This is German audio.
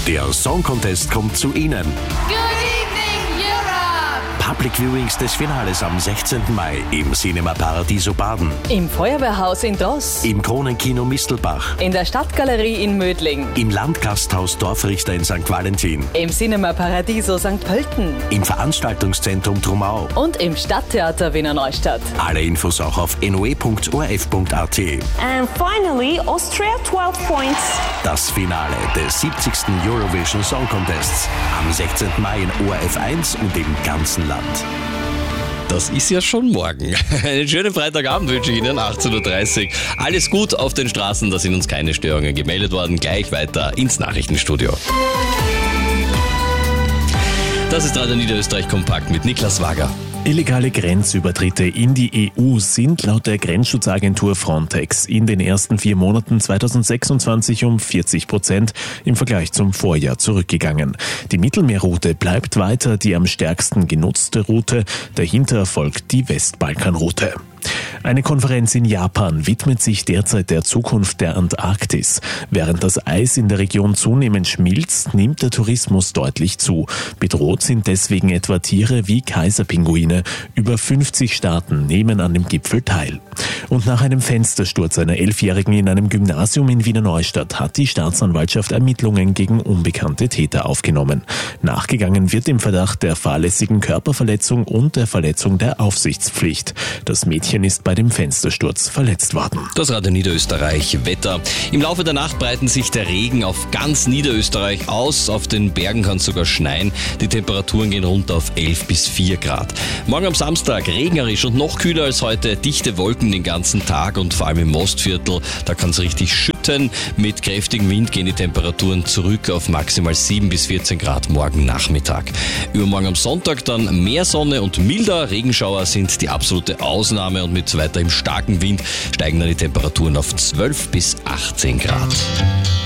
Der Song Contest kommt zu Ihnen. Public Viewings des Finales am 16. Mai im Cinema Paradiso Baden, im Feuerwehrhaus in Dross, im Kronenkino Mistelbach, in der Stadtgalerie in Mödling, im Landgasthaus Dorfrichter in St. Valentin, im Cinema Paradiso St. Pölten, im Veranstaltungszentrum Trumau und im Stadttheater Wiener Neustadt. Alle Infos auch auf noe.orf.at. And finally, Austria 12 points. Das Finale des 70. Eurovision Song Contests am 16. Mai in ORF 1 und im ganzen Land. Das ist ja schon morgen. Einen schönen Freitagabend wünsche ich Ihnen, 18.30 Uhr. Alles gut auf den Straßen, da sind uns keine Störungen gemeldet worden. Gleich weiter ins Nachrichtenstudio. Das ist Radio Niederösterreich Kompakt mit Niklas Wager. Illegale Grenzübertritte in die EU sind laut der Grenzschutzagentur Frontex in den ersten 4 Monaten 2026 um 40% im Vergleich zum Vorjahr zurückgegangen. Die Mittelmeerroute bleibt weiter die am stärksten genutzte Route, dahinter folgt die Westbalkanroute. Eine Konferenz in Japan widmet sich derzeit der Zukunft der Antarktis. Während das Eis in der Region zunehmend schmilzt, nimmt der Tourismus deutlich zu. Bedroht sind deswegen etwa Tiere wie Kaiserpinguine. Über 50 Staaten nehmen an dem Gipfel teil. Und nach einem Fenstersturz einer 11-Jährigen in einem Gymnasium in Wiener Neustadt hat die Staatsanwaltschaft Ermittlungen gegen unbekannte Täter aufgenommen. Nachgegangen wird im Verdacht der fahrlässigen Körperverletzung und der Verletzung der Aufsichtspflicht. Das Mädchen ist bei dem Fenstersturz verletzt worden. Das Radio Niederösterreich Wetter. Im Laufe der Nacht breiten sich der Regen auf ganz Niederösterreich aus. Auf den Bergen kann es sogar schneien. Die Temperaturen gehen runter auf 11 bis 4 Grad. Morgen am Samstag regnerisch und noch kühler als heute. Dichte Wolken den ganzen Tag und vor allem im Mostviertel. Da kann es richtig schütten. Mit kräftigem Wind gehen die Temperaturen zurück auf maximal 7 bis 14 Grad morgen Nachmittag. Übermorgen am Sonntag dann mehr Sonne und milder. Regenschauer sind die absolute Ausnahme und mit weiterhin starkem Wind steigen dann die Temperaturen auf 12 bis 18 Grad.